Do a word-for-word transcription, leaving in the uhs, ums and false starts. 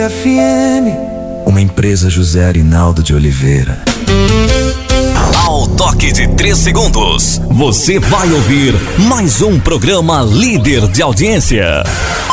F M, uma empresa José Arinaldo de Oliveira. Ao toque de três segundos, você vai ouvir mais um programa líder de audiência.